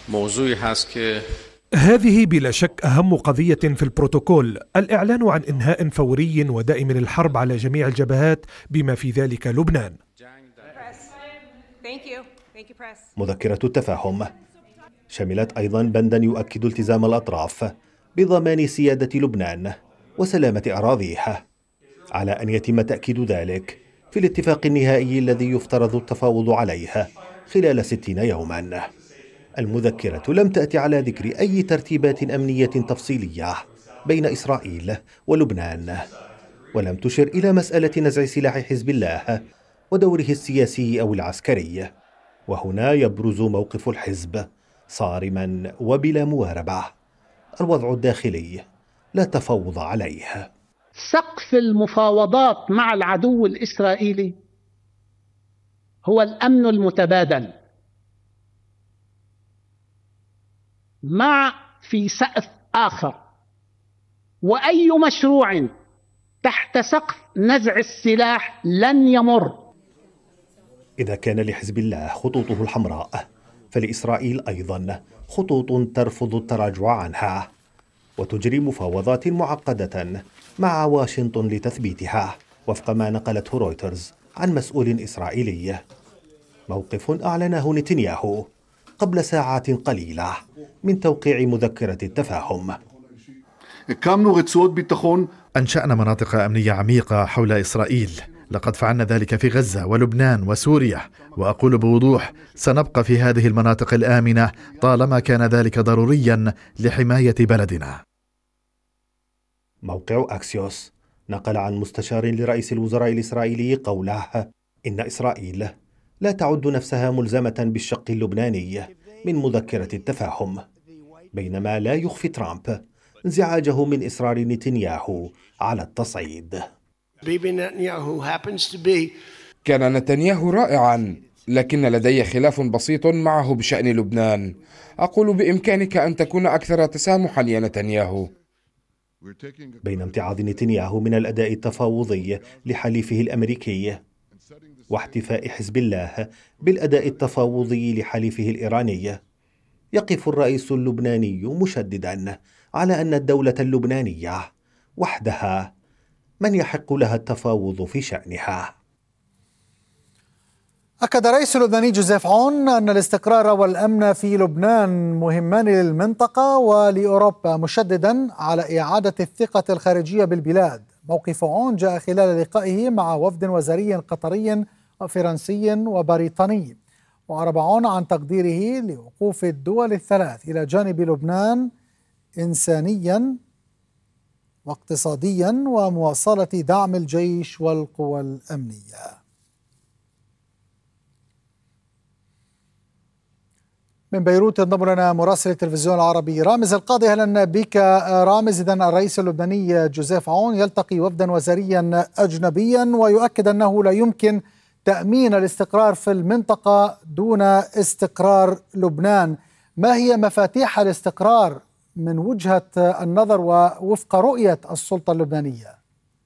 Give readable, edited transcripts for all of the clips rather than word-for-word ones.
موضوعی هست که هذه بلا شك أهم قضية في البروتوكول، الإعلان عن إنهاء فوري ودائم للحرب على جميع الجبهات بما في ذلك لبنان. مذكرة التفاهم شملت أيضا بندا يؤكد التزام الأطراف بضمان سيادة لبنان وسلامة أراضيها، على أن يتم تأكيد ذلك في الاتفاق النهائي الذي يفترض التفاوض عليه خلال 60 يوما. المذكرة لم تأتي على ذكر أي ترتيبات أمنية تفصيلية بين إسرائيل ولبنان، ولم تشر إلى مسألة نزع سلاح حزب الله ودوره السياسي أو العسكري. وهنا يبرز موقف الحزب صارما وبلا مواربة: الوضع الداخلي لا تفاوض عليه. سقف المفاوضات مع العدو الإسرائيلي هو الأمن المتبادل، في سقف آخر، وأي مشروع تحت سقف نزع السلاح لن يمر. إذا كان لحزب الله خطوطه الحمراء، فلإسرائيل أيضا خطوط ترفض التراجع عنها، وتجري مفاوضات معقدة مع واشنطن لتثبيتها، وفق ما نقلته رويترز عن مسؤول إسرائيلي. موقف أعلنه نتنياهو قبل ساعات قليلة من توقيع مذكرة التفاهم. أنشأنا مناطق أمنية عميقة حول إسرائيل، لقد فعلنا ذلك في غزة ولبنان وسوريا، وأقول بوضوح: سنبقى في هذه المناطق الآمنة طالما كان ذلك ضروريا لحماية بلدنا. موقع أكسيوس نقل عن مستشار لرئيس الوزراء الإسرائيلي قوله إن إسرائيل لا تعد نفسها ملزمة بالشق اللبناني من مذكرة التفاهم، بينما لا يخفي ترامب انزعاجه من إصرار نتنياهو على التصعيد. كان نتنياهو رائعا، لكن لدي خلاف بسيط معه بشأن لبنان. أقول بإمكانك أن تكون أكثر تسامحا يا نتنياهو. بين امتعاض نتنياهو من الأداء التفاوضي لحليفه الأمريكي واحتفاء حزب الله بالأداء التفاوضي لحليفه الإيراني، يقف الرئيس اللبناني مشددا على أن الدولة اللبنانية وحدها من يحق لها التفاوض في شأنها. أكد الرئيس اللبناني جوزيف عون أن الاستقرار والأمن في لبنان مهمان للمنطقة ولأوروبا، مشددا على إعادة الثقة الخارجية بالبلاد. موقف عون جاء خلال لقائه مع وفد وزاري قطري وفرنسي وبريطاني، وعرب عون عن تقديره لوقوف الدول الثلاث إلى جانب لبنان إنسانيا واقتصاديا ومواصلة دعم الجيش والقوى الأمنية. من بيروت ينضم لنا مراسل التلفزيون العربي رامز القاضي. اهلا بك رامز. إذن الرئيس اللبناني جوزيف عون يلتقي وفدا وزاريا أجنبيا ويؤكد أنه لا يمكن تأمين الاستقرار في المنطقة دون استقرار لبنان. ما هي مفاتيح الاستقرار من وجهة النظر ووفق رؤية السلطة اللبنانية؟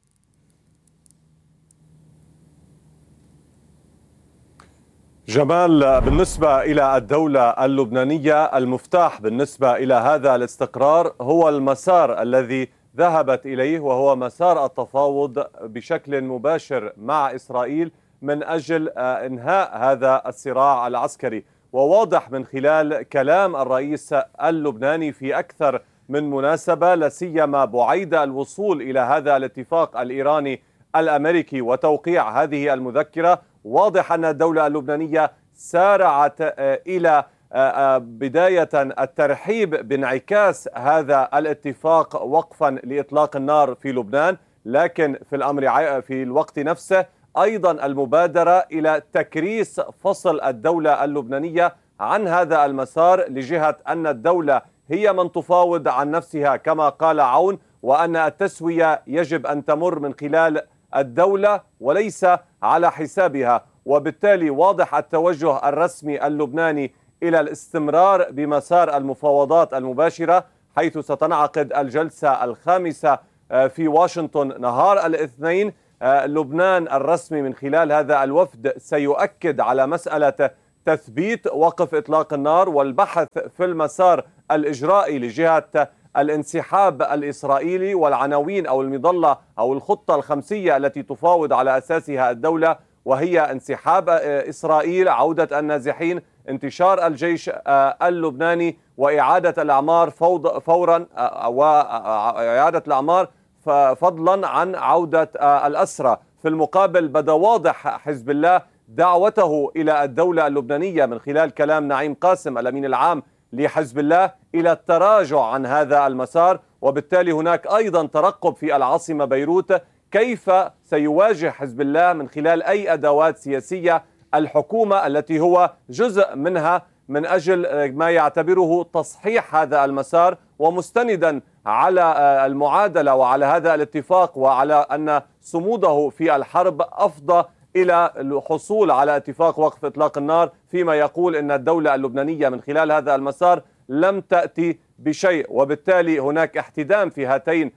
جمال، بالنسبة إلى الدولة اللبنانية المفتاح بالنسبة إلى هذا الاستقرار هو المسار الذي ذهبت إليه، وهو مسار التفاوض بشكل مباشر مع إسرائيل من أجل إنهاء هذا الصراع العسكري. وواضح من خلال كلام الرئيس اللبناني في أكثر من مناسبة، لا سيما بعيد الوصول إلى هذا الاتفاق الإيراني الأمريكي وتوقيع هذه المذكرة، واضح أن الدولة اللبنانية سارعت إلى بداية الترحيب بانعكاس هذا الاتفاق وقفا لإطلاق النار في لبنان، لكن في الوقت نفسه أيضا المبادرة إلى تكريس فصل الدولة اللبنانية عن هذا المسار، لجهة أن الدولة هي من تفاوض عن نفسها كما قال عون، وأن التسوية يجب أن تمر من خلال الدولة وليس على حسابها. وبالتالي واضح التوجه الرسمي اللبناني إلى الاستمرار بمسار المفاوضات المباشرة، حيث ستنعقد الجلسة الخامسة في واشنطن نهار الاثنين. لبنان الرسمي من خلال هذا الوفد سيؤكد على مسألة تثبيت وقف إطلاق النار والبحث في المسار الإجرائي لجهة الانسحاب الإسرائيلي والعناوين أو المظلة أو الخطة الخمسية التي تفاوض على أساسها الدولة، وهي انسحاب إسرائيل، عودة النازحين، انتشار الجيش اللبناني، وإعادة الأعمار فورا، وإعادة الأعمار فضلا عن عودة الأسرى. في المقابل بدا واضح حزب الله دعوته إلى الدولة اللبنانية من خلال كلام نعيم قاسم الأمين العام لحزب الله إلى التراجع عن هذا المسار، وبالتالي هناك أيضا ترقب في العاصمة بيروت كيف سيواجه حزب الله من خلال أي أدوات سياسية الحكومة التي هو جزء منها من أجل ما يعتبره تصحيح هذا المسار، ومستندا على المعادلة وعلى هذا الاتفاق وعلى أن صموده في الحرب أفضى إلى الحصول على اتفاق وقف إطلاق النار، فيما يقول أن الدولة اللبنانية من خلال هذا المسار لم تأتي بشيء. وبالتالي هناك احتدام في هاتين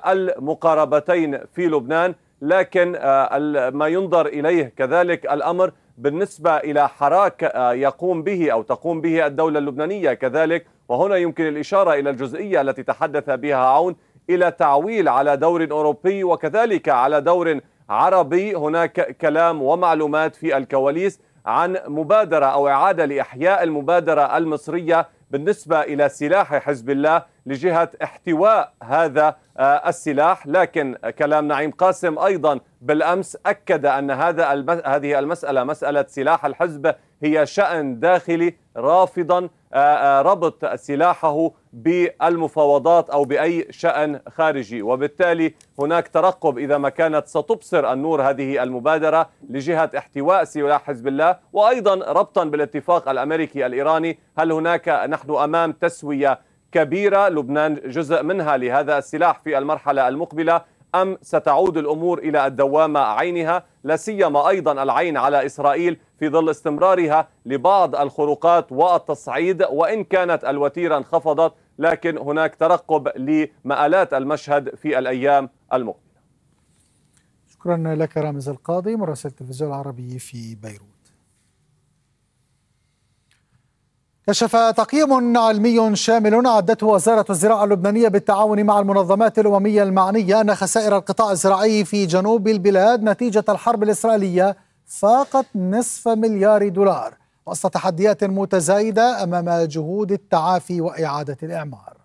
المقاربتين في لبنان. لكن ما ينظر إليه كذلك الأمر بالنسبة إلى حراك يقوم به أو تقوم به الدولة اللبنانية كذلك، وهنا يمكن الإشارة إلى الجزئية التي تحدث بها عون، إلى تعويل على دور أوروبي وكذلك على دور عربي. هناك كلام ومعلومات في الكواليس عن مبادرة أو إعادة لإحياء المبادرة المصرية بالنسبة إلى سلاح حزب الله لجهة احتواء هذا السلاح. لكن كلام نعيم قاسم أيضا بالأمس أكد أن هذه المسألة، مسألة سلاح الحزب، هي شأن داخلي، رافضا ربط سلاحه بالمفاوضات أو بأي شأن خارجي. وبالتالي هناك ترقب إذا ما كانت ستبصر النور هذه المبادرة لجهة احتواء سلاح حزب الله، وأيضا ربطا بالاتفاق الأمريكي الإيراني. هل هناك نحن أمام تسوية كبيرة لبنان جزء منها لهذا السلاح في المرحلة المقبلة، أم ستعود الأمور إلى الدوامة عينها، لا سيما أيضا العين على إسرائيل في ظل استمرارها لبعض الخروقات والتصعيد، وإن كانت الوتيرة انخفضت لكن هناك ترقب لمآلات المشهد في الأيام المقبلة. شكرا لك رامز القاضي مراسل التلفزيون العربي في بيروت. كشف تقييم علمي شامل أعدته وزارة الزراعة اللبنانية بالتعاون مع المنظمات الأممية المعنية أن خسائر القطاع الزراعي في جنوب البلاد نتيجة الحرب الإسرائيلية فاقت $500 مليار وسط تحديات متزايدة أمام جهود التعافي وإعادة الإعمار.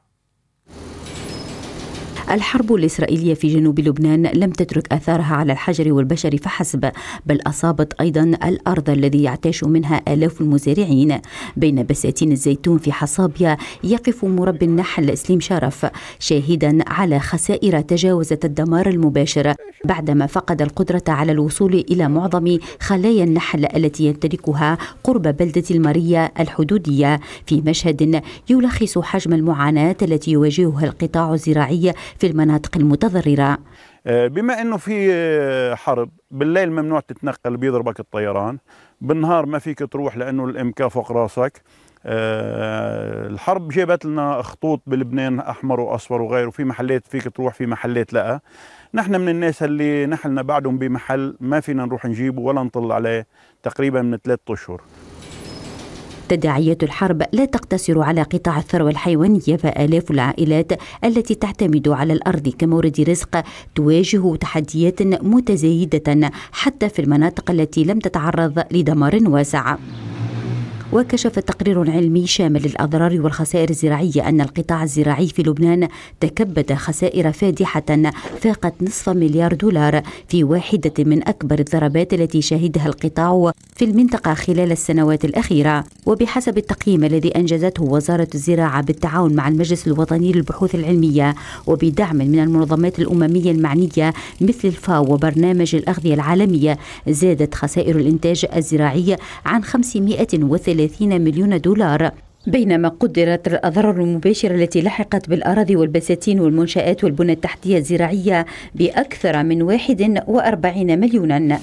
الحرب الإسرائيلية في جنوب لبنان لم تترك آثارها على الحجر والبشر فحسب، بل أصابت أيضا الأرض الذي يعتاش منها آلاف المزارعين. بين بساتين الزيتون في حصابيا يقف مربي النحل سليم شرف شاهدا على خسائر تجاوزت الدمار المباشر بعدما فقد القدرة على الوصول إلى معظم خلايا النحل التي يمتلكها قرب بلدة المارية الحدودية، في مشهد يلخص حجم المعاناة التي يواجهها القطاع الزراعي في المناطق المتضررة. بما أنه في حرب، بالليل ممنوع تتنقل، بيضربك الطيران، بالنهار ما فيك تروح لأنه الإمكان فوق راسك. الحرب جابت لنا خطوط بلبنان أحمر وأصفر وغيره، في محلات فيك تروح، في محلات لا. نحن من الناس اللي نحلنا بعدهم بمحل ما فينا نروح نجيبه ولا نطل عليه تقريبا من 3 أشهر. تداعيات الحرب لا تقتصر على قطاع الثروة الحيوانية، فآلاف العائلات التي تعتمد على الأرض كمورد رزق تواجه تحديات متزايدة حتى في المناطق التي لم تتعرض لدمار واسع. وكشف تقرير علمي شامل للأضرار والخسائر الزراعية أن القطاع الزراعي في لبنان تكبد خسائر فادحة فاقت $500 مليار في واحدة من أكبر الضربات التي شهدها القطاع في المنطقة خلال السنوات الأخيرة. وبحسب التقييم الذي أنجزته وزارة الزراعة بالتعاون مع المجلس الوطني للبحوث العلمية وبدعم من المنظمات الأممية المعنية مثل الفاو وبرنامج الأغذية العالمية، زادت خسائر الإنتاج الزراعي عن $530 مليون، بينما قدرت الأضرار المباشرة التي لحقت بالأراضي والبساتين والمنشآت والبنى التحتية الزراعية بأكثر من 41 مليونا.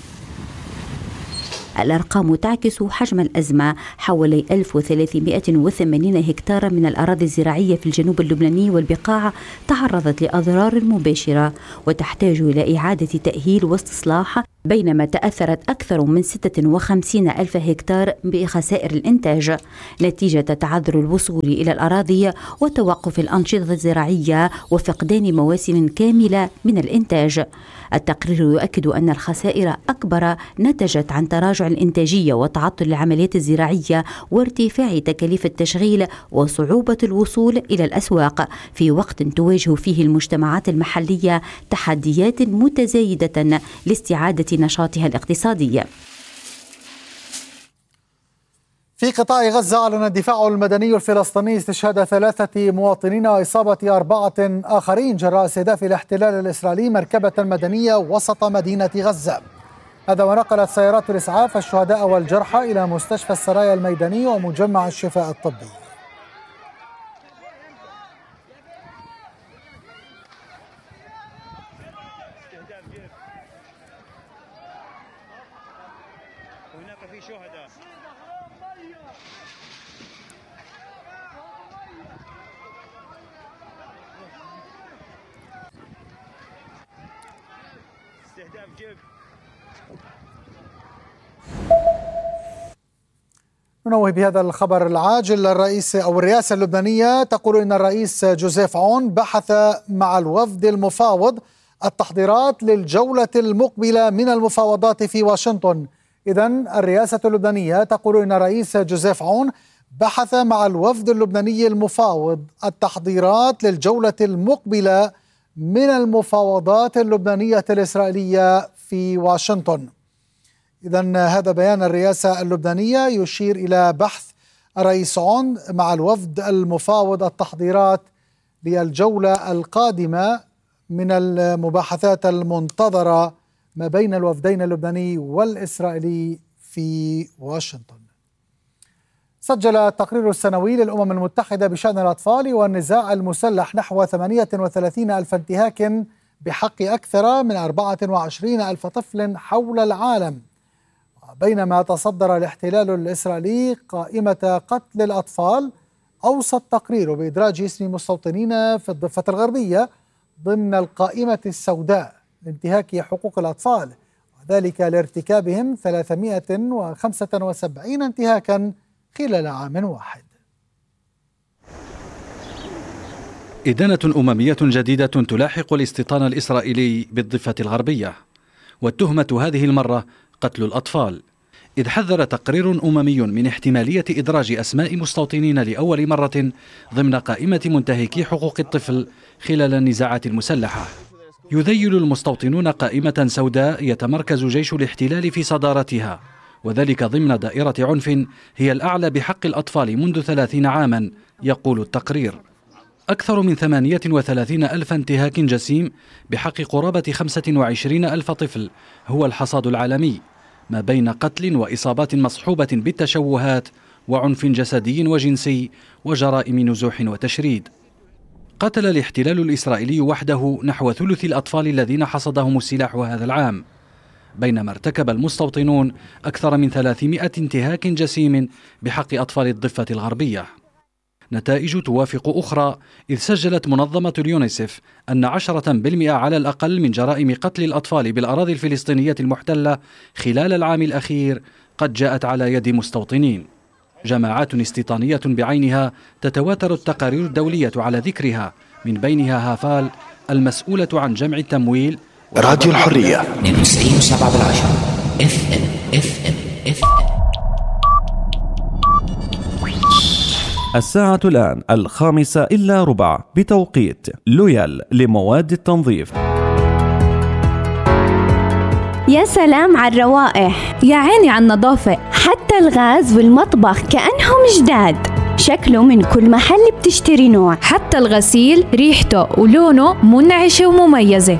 الأرقام تعكس حجم الأزمة. حوالي 1380 هكتار من الأراضي الزراعية في الجنوب اللبناني والبقاع تعرضت لأضرار مباشرة وتحتاج إلى إعادة تأهيل واستصلاح بينما تأثرت أكثر من 56 ألف هكتار بخسائر الإنتاج نتيجة تعذر الوصول إلى الأراضي وتوقف الأنشطة الزراعية وفقدان مواسم كاملة من الإنتاج. التقرير يؤكد أن الخسائر أكبر نتجت عن تراجع الإنتاجية وتعطل العمليات الزراعية وارتفاع تكاليف التشغيل وصعوبة الوصول إلى الأسواق في وقت تواجه فيه المجتمعات المحلية تحديات متزايدة لاستعادة نشاطها الاقتصادي. في قطاع غزة أعلن الدفاع المدني الفلسطيني استشهاد 3 مواطنين وإصابة 4 آخرين جراء استهداف الاحتلال الإسرائيلي مركبة مدنية وسط مدينة غزة. هذا ونقلت سيارات الإسعاف الشهداء والجرحى إلى مستشفى السرايا الميداني ومجمع الشفاء الطبي. ننوه بهذا الخبر العاجل. الرئاسة اللبنانية تقول إن الرئيس جوزيف عون بحث مع الوفد المفاوض التحضيرات للجولة المقبلة من المفاوضات في واشنطن. إذن الرئاسة اللبنانية تقول إن الرئيس جوزيف عون بحث مع الوفد اللبناني المفاوض التحضيرات للجولة المقبلة من المفاوضات اللبنانية الإسرائيلية في واشنطن. إذن هذا بيان الرئاسة اللبنانية يشير إلى بحث الرئيس عون مع الوفد المفاوض التحضيرات للجولة القادمة من المباحثات المنتظرة ما بين الوفدين اللبناني والإسرائيلي في واشنطن. سجل التقرير السنوي للأمم المتحدة بشأن الأطفال والنزاع المسلح نحو 38 ألف انتهاك بحق أكثر من 24 ألف طفل حول العالم. بينما تصدر الاحتلال الإسرائيلي قائمة قتل الأطفال، أوصى التقرير بإدراج اسم مستوطنين في الضفة الغربية ضمن القائمة السوداء لانتهاك حقوق الأطفال، وذلك لارتكابهم 375 انتهاكا خلال عام واحد. إدانة أممية جديدة تلاحق الاستيطان الإسرائيلي بالضفة الغربية، والتهمة هذه المرة قتل الأطفال، إذ حذر تقرير أممي من احتمالية إدراج أسماء مستوطنين لأول مرة ضمن قائمة منتهكي حقوق الطفل خلال النزاعات المسلحة. يذيل المستوطنون قائمة سوداء يتمركز جيش الاحتلال في صدارتها، وذلك ضمن دائرة عنف هي الأعلى بحق الأطفال منذ 30 عاما، يقول التقرير. أكثر من 38 ألف انتهاك جسيم بحق قرابة 25 ألف طفل هو الحصاد العالمي، ما بين قتل وإصابات مصحوبة بالتشوهات وعنف جسدي وجنسي وجرائم نزوح وتشريد. قتل الاحتلال الإسرائيلي وحده نحو ثلث الأطفال الذين حصدهم السلاح هذا العام، بينما ارتكب المستوطنون أكثر من 300 انتهاك جسيم بحق أطفال الضفة الغربية. نتائج توافق أخرى، إذ سجلت منظمة اليونيسف أن 10% على الأقل من جرائم قتل الأطفال بالأراضي الفلسطينية المحتلة خلال العام الأخير قد جاءت على يد مستوطنين. جماعات استيطانية بعينها تتواتر التقارير الدولية على ذكرها، من بينها هافال المسؤولة عن جمع التمويل راديو الحرية 92.7 FM. الساعة الآن 5:45 بتوقيت لويال لمواد التنظيف. يا سلام على الروائح، يا عيني على النظافة، حتى الغاز والمطبخ كأنهم جداد. شكله من كل محل بتشتري نوع، حتى الغسيل ريحته ولونه منعشة ومميزة.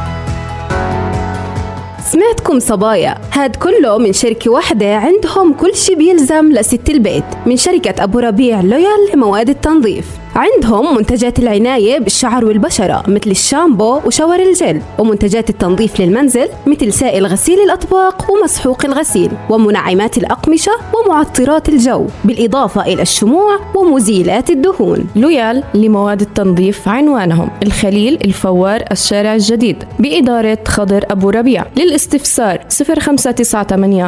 سمعتكم صبايا، هاد كله من شركة واحدة عندهم كل شي بيلزم لست البيت، من شركة أبو ربيع لويال لمواد التنظيف. عندهم منتجات العناية بالشعر والبشرة مثل الشامبو وشاور الجل، ومنتجات التنظيف للمنزل مثل سائل غسيل الأطباق ومسحوق الغسيل، ومنعمات الأقمشة ومعطرات الجو، بالإضافة إلى الشموع ومزيلات الدهون. لويال لمواد التنظيف عنوانهم الخليل الفوار الشارع الجديد بإدارة خضر أبو ربيع. للاستفسار 0598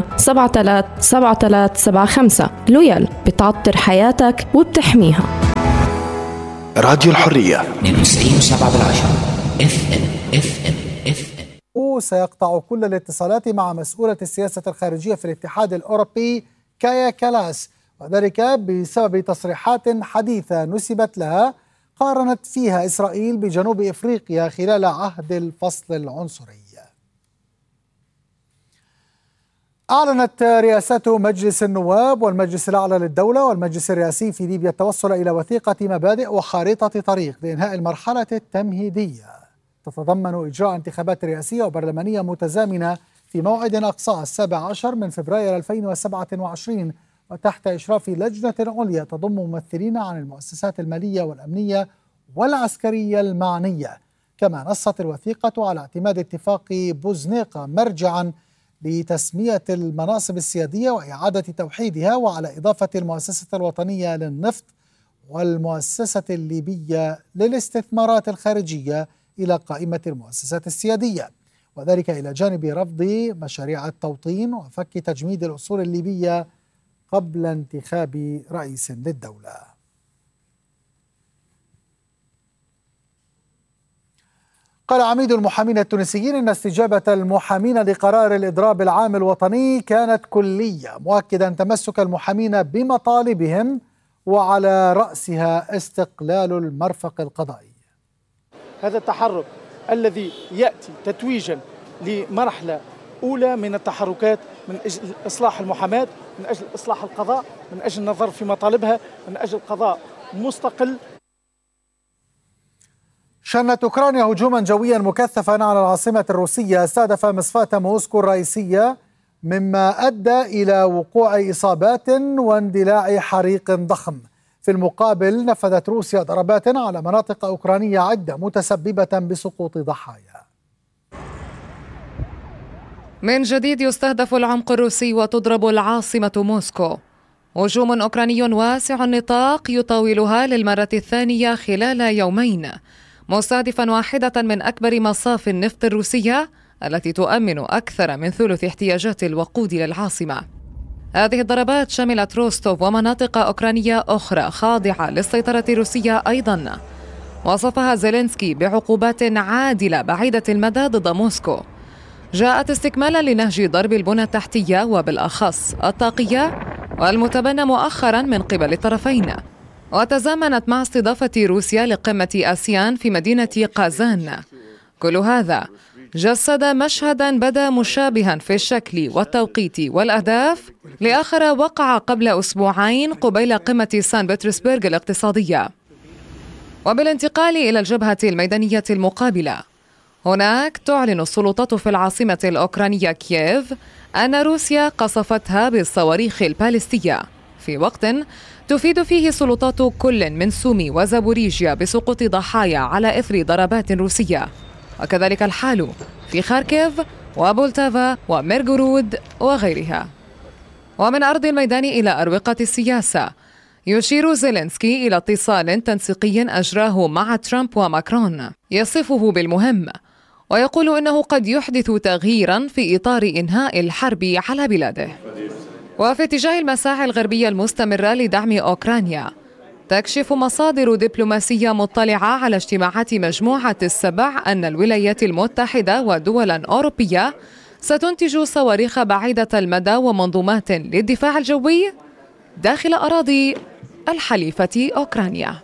737375. لويال بتعطر حياتك وبتحميها. راديو الحرية 92.7 FM. سيقطع كل الاتصالات مع مسؤولة السياسة الخارجية في الاتحاد الأوروبي كايا كالاس، وذلك بسبب تصريحات حديثة نسبت لها قارنت فيها إسرائيل بجنوب إفريقيا خلال عهد الفصل العنصري. أعلنت رئاسات مجلس النواب والمجلس الأعلى للدولة والمجلس الرئاسي في ليبيا التوصل إلى وثيقة مبادئ وخارطة طريق لإنهاء المرحلة التمهيدية، تتضمن إجراء انتخابات رئاسية وبرلمانية متزامنة في موعد أقصى 17 من فبراير 2027 وتحت إشراف لجنة عليا تضم ممثلين عن المؤسسات المالية والأمنية والعسكرية المعنية. كما نصت الوثيقة على اعتماد اتفاق بوزنيقة مرجعا لتسمية المناصب السيادية وإعادة توحيدها، وعلى إضافة المؤسسة الوطنية للنفط والمؤسسة الليبية للاستثمارات الخارجية إلى قائمة المؤسسات السيادية، وذلك إلى جانب رفض مشاريع التوطين وفك تجميد الأصول الليبية قبل انتخاب رئيس للدولة. قال عميد المحامين التونسيين إن استجابة المحامين لقرار الإضراب العام الوطني كانت كلية، مؤكدا تمسك المحامين بمطالبهم وعلى رأسها استقلال المرفق القضائي. هذا التحرك الذي يأتي تتويجا لمرحلة أولى من التحركات من أجل إصلاح المحاماة، من أجل إصلاح القضاء، من أجل النظر في مطالبها، من أجل قضاء مستقل. شنت أوكرانيا هجوما جويا مكثفا على العاصمة الروسية استهدف مصفاة موسكو الرئيسية، مما أدى إلى وقوع إصابات واندلاع حريق ضخم. في المقابل نفذت روسيا ضربات على مناطق أوكرانية عدة متسببة بسقوط ضحايا. من جديد يستهدف العمق الروسي وتضرب العاصمة موسكو. هجوم أوكراني واسع النطاق يطاولها للمرة الثانية خلال يومين، مستهدفا واحدة من أكبر مصاف النفط الروسية التي تؤمن أكثر من ثلث احتياجات الوقود للعاصمة. هذه الضربات شملت روستوف ومناطق أوكرانية أخرى خاضعة للسيطرة الروسية أيضا. وصفها زيلينسكي بعقوبات عادلة بعيدة المدى ضد موسكو، جاءت استكمالا لنهج ضرب البنى التحتية وبالأخص الطاقية والمتبنى مؤخرا من قبل الطرفين، وتزامنت مع استضافة روسيا لقمة آسيان في مدينة قازان. كل هذا جسد مشهدا بدا مشابها في الشكل والتوقيت والأهداف لآخر وقع قبل أسبوعين قبيل قمة سان بطرسبرغ الاقتصادية. وبالانتقال إلى الجبهة الميدانية المقابلة، هناك تعلن السلطات في العاصمة الأوكرانية كييف أن روسيا قصفتها بالصواريخ البالستية، في وقت تفيد فيه سلطات كل من سومي وزابوريجيا بسقوط ضحايا على إثر ضربات روسية. وكذلك الحال في خاركيف وبولتافا وميرغورود وغيرها. ومن أرض الميدان إلى أروقة السياسة، يشير زيلينسكي إلى اتصال تنسيقي أجراه مع ترامب وماكرون يصفه بالمهم، ويقول إنه قد يحدث تغييرا في إطار إنهاء الحرب على بلاده. وفي اتجاه المساعي الغربية المستمرة لدعم أوكرانيا، تكشف مصادر دبلوماسية مطلعة على اجتماعات مجموعة السبع أن الولايات المتحدة ودولا أوروبية ستنتج صواريخ بعيدة المدى ومنظومات للدفاع الجوي داخل أراضي الحليفة أوكرانيا.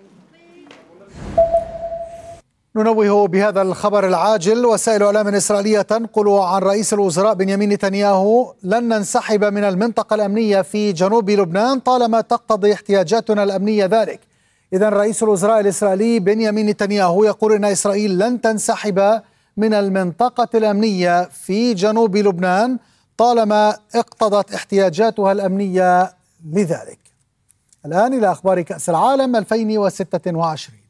ننوه بهذا الخبر العاجل. وسائل إعلام إسرائيلية تنقل عن رئيس الوزراء بنيامين نتنياهو: لن ننسحب من المنطقة الأمنية في جنوب لبنان طالما تقتضي احتياجاتنا الأمنية ذلك. إذن رئيس الوزراء الإسرائيلي بنيامين نتنياهو يقول إن إسرائيل لن تنسحب من المنطقة الأمنية في جنوب لبنان طالما اقتضت احتياجاتها الأمنية لذلك. الآن إلى أخبار كأس العالم 2026.